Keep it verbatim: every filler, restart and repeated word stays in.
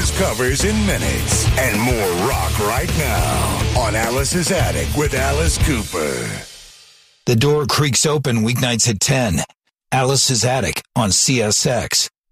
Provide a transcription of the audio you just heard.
covers covers in minutes. And more rock right now on Alice's Attic with Alice Cooper. The door creaks open weeknights at ten. Alice's Attic on C S X.